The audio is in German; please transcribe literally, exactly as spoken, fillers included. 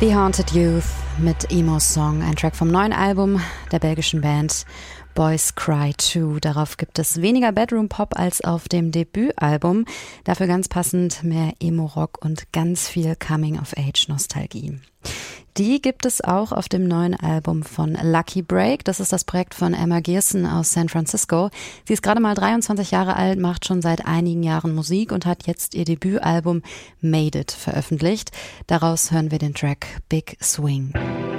The Haunted Youth mit Emos Song, ein Track vom neuen Album der belgischen Band Boys Cry two. Darauf gibt es weniger Bedroom-Pop als auf dem Debütalbum. Dafür ganz passend mehr Emo-Rock und ganz viel Coming-of-Age-Nostalgie. Die gibt es auch auf dem neuen Album von Lucky Break. Das ist das Projekt von Emma Gerson aus San Francisco. Sie ist gerade mal dreiundzwanzig Jahre alt, macht schon seit einigen Jahren Musik und hat jetzt ihr Debütalbum Made It veröffentlicht. Daraus hören wir den Track Big Swing.